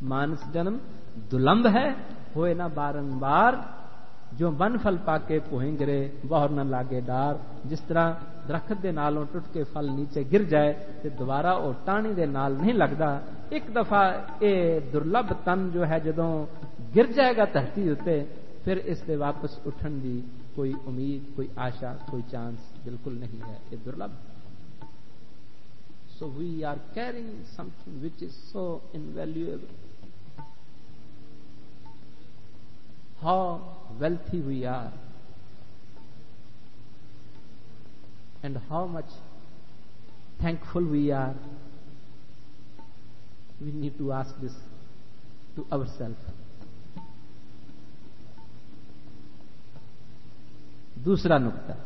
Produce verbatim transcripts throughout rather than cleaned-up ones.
मानस जन्म दुलंभ है, होए ना बारंबार। जो बन फल पाके पोहिंगरे, बहुर न लागे डार। जिस तरह दरखत दे नालों टुट के फल नीचे गिर जाए तो दोबारा वो टाणी दे नाल नहीं लगता। एक दफा ये दुर्लभ तन जो है जदों गिर जाएगा धरती उत्ते, फिर इससे वापस उठन की कोई उम्मीद, कोई आशा, कोई चांस बिल्कुल नहीं है। ये दुर्लभ। So we are carrying something which is so invaluable. How wealthy we are, and how much thankful we are. We need to ask this to ourselves. दूसरा नुक्ता,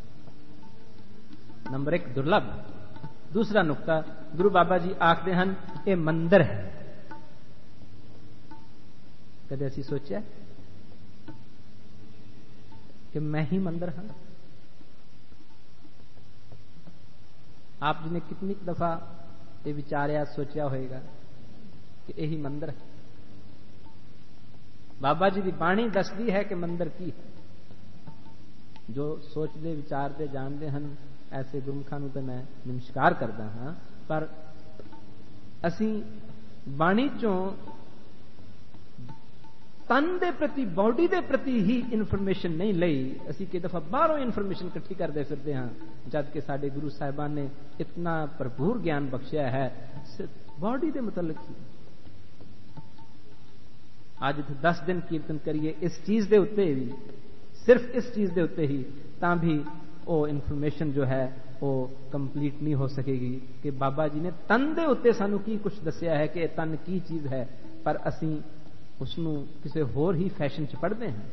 नंबर एक दुर्लभ। दूसरा नुक्ता, गुरु बाबा जी आखते हैं ये मंदिर है। कदे असी सोचा कि मैं ही मंदिर हाँ? आप जी ने कितनी दफा ये विचारिया, सोचा होएगा कि यही मंदिर है। बाबा जी की बाणी दसदी है कि मंदिर की है। जो सोचते विचारते जानते हैं ऐसे गुरमुखां नूं तो मैं नमस्कार करदा हाँ, पर असी बाणी चों तन दे प्रति, बॉडी दे प्रति ही इन्फॉर्मेशन नहीं लई। असी कई दफा बाहरों इन्फॉर्मेशन इकट्ठी करते फिरते हाँ, जबकि साडे गुरु साहिबान ने इतना भरपूर ज्ञान बख्शिया है बॉडी दे मतलब ही। आज इत्थे दस दिन कीर्तन करिए इस चीज दे उत्ते ही, सिर्फ इस चीज दे उत्ते ही, तां भी वो इन्फॉर्मेशन जो है वो कंप्लीट नहीं हो सकेगी कि बाबा जी ने तन दे उत्ते सानू की कुछ दसिया है कि तन की चीज है, पर असी उसनू किसी होर ही फैशन च पढ़ते हैं।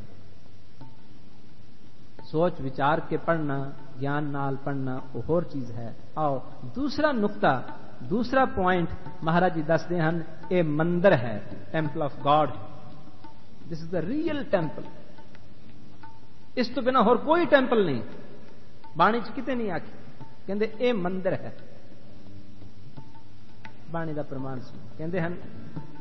सोच विचार के पढ़ना, ज्ञान नाल पढ़ना वो होर चीज है। आओ दूसरा नुक्ता, दूसरा पॉइंट महाराज जी दसते हैं, ये मंदिर है, temple of God. This is the real temple. इस तो बिना होर कोई टेंपल नहीं। बाणी च किते नहीं आखी, कहते ये मंदिर है। बाणी का प्रमाण सुनो, कहते हैं